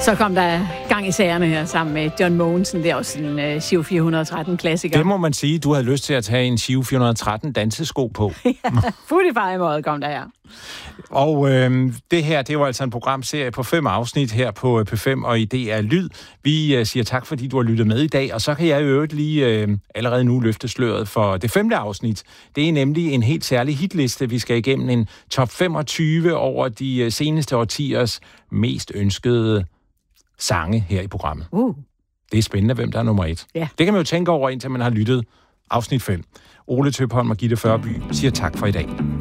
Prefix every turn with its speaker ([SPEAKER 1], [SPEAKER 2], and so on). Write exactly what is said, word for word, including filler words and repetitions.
[SPEAKER 1] Så kom der gang i sagerne her sammen med John Mogensen. Det er også en uh, Giro fire hundrede og tretten klassiker.
[SPEAKER 2] Det må man sige. Du havde lyst til at tage en Giro fire hundrede og tretten dansesko på.
[SPEAKER 1] Ja, fuldt i fejmåret kom der her.
[SPEAKER 2] Og øh, det her, det var altså en programserie på fem afsnit her på P fem og i D R Lyd. Vi øh, siger tak, fordi du har lyttet med i dag, og så kan jeg i øvrigt lige øh, allerede nu løfte sløret for det femte afsnit. Det er nemlig en helt særlig hitliste. Vi skal igennem en top femogtyve over de øh, seneste årtiers mest ønskede sange her i programmet.
[SPEAKER 1] Uh.
[SPEAKER 2] Det er spændende, hvem der er nummer et.
[SPEAKER 1] Ja.
[SPEAKER 2] Det kan man jo tænke over, indtil man har lyttet afsnit fem. Ole Tøpholm og Gitte Førby siger tak for i dag.